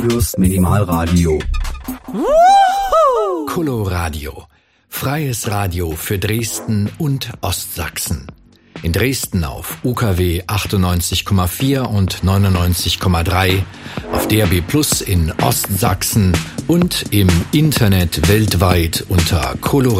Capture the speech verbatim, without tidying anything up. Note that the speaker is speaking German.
Plus Minimalradio. Coloradio. Freies Radio für Dresden und Ostsachsen. In Dresden auf U K W achtundneunzig Komma vier und neunundneunzig Komma drei, auf D A B Plus in Ostsachsen und im Internet weltweit unter Coloradio.